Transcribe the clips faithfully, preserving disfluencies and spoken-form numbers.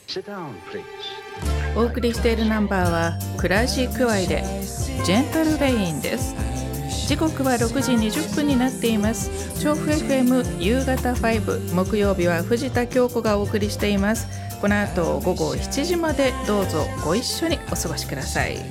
お送りしているナンバーはクラシック愛でジェンタルレインです。時刻はろくじにじゅっぷんになっています。調布 エフエム 夕方ご、木曜日は藤田京子がお送りしています。この後午後しちじまでどうぞご一緒にお過ごしください。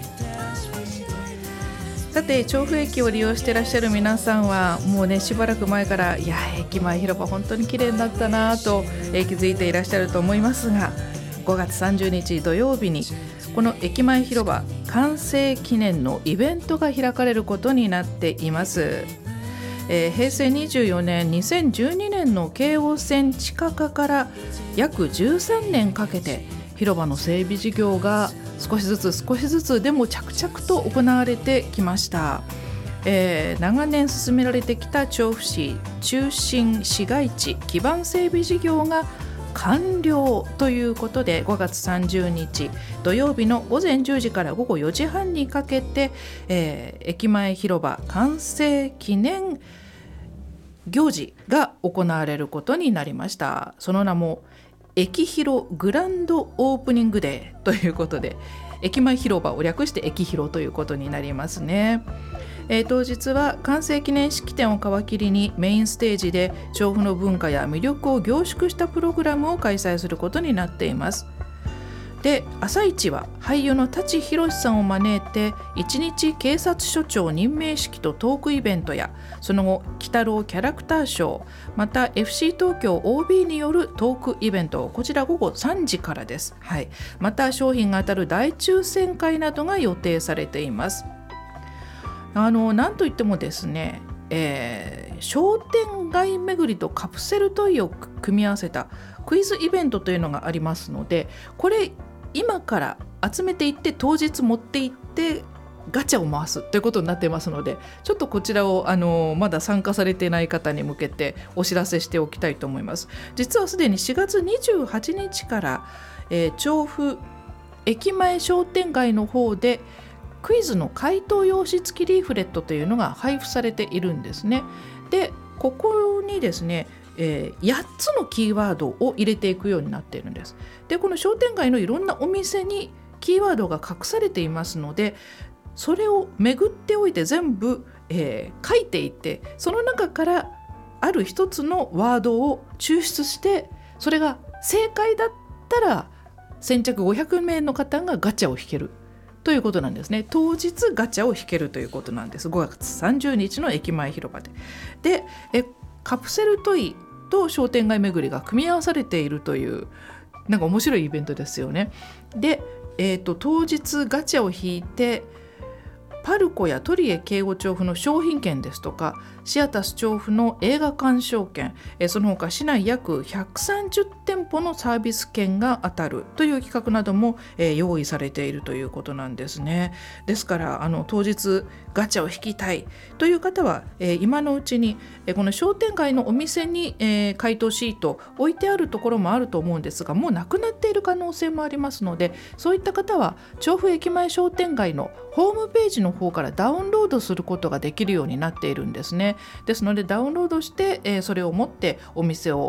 さて、調布駅を利用していらっしゃる皆さんはもうね、しばらく前からいや駅前広場本当に綺麗になったなと、えー、気づいていらっしゃると思いますが、ごがつさんじゅうにち土曜日にこの駅前広場完成記念のイベントが開かれることになっています。えー、平成にじゅうよねんにせんじゅうにねんの京王線地下化から約じゅうさんねんかけて広場の整備事業が少しずつ少しずつでも着々と行われてきました。えー、長年進められてきた調布市中心市街地基盤整備事業が完了ということで、ごがつさんじゅうにち土曜日のごぜんじゅうじからごごよじはんにかけて、えー、駅前広場完成記念行事が行われることになりました。その名も駅広グランドオープニングデーということで、駅前広場を略して駅広ということになりますね。えー、当日は完成記念式典を皮切りにメインステージで調布の文化や魅力を凝縮したプログラムを開催することになっています。で、朝一は俳優の舘ひろしさんを招いて一日警察署長任命式とトークイベントや、その後鬼太郎キャラクターショー、また エフシー 東京 オービー によるトークイベント、こちらごごさんじからです。はい、また商品が当たる大抽選会などが予定されています。あのなんといってもですね、えー、商店街巡りとカプセルトイを組み合わせたクイズイベントというのがありますので、これ今から集めていって当日持っていってガチャを回すということになっていますので、ちょっとこちらをあのまだ参加されていない方に向けてお知らせしておきたいと思います。実はすでにしがつにじゅうはちにちから、えー、調布駅前商店街の方でクイズの回答用紙付きリーフレットというのが配布されているんですね。で、ここにですね、えー、やっつのキーワードを入れていくようになっているんです。で、この商店街のいろんなお店にキーワードが隠されていますので、それを巡っておいて全部、えー、書いていって、その中からある一つのワードを抽出して、それが正解だったら先着ごひゃくめいの方がガチャを引けるということなんですね。当日ガチャを引けるということなんです。ごがつさんじゅうにちの駅前広場で。で、えカプセルトイと商店街巡りが組み合わされているという、なんか面白いイベントですよね。で、えーと、当日ガチャを引いてパルコやトリエ京王調布の商品券ですとか、シアタス調布の映画鑑賞券、えその他市内約ひゃくさんじゅってんぽのサービス券が当たるという企画なども、えー、用意されているということなんですね。ですからあの当日ガチャを引きたいという方は、えー、今のうちに、えー、この商店街のお店に、えー、回答シート置いてあるところもあると思うんですが、もうなくなっている可能性もありますので、そういった方は調布駅前商店街のホームページの方からダウンロードすることができるようになっているんですね。ですのでダウンロードして、えー、それを持ってお店を